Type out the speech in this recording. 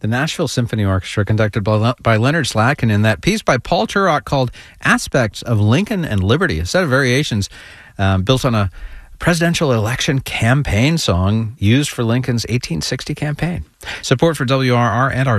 The Nashville Symphony Orchestra, conducted by Leonard Slatkin, in that piece by Paul Turok called Aspects of Lincoln and Liberty, a set of variations built on a presidential election campaign song used for Lincoln's 1860 campaign. Support for WRR and our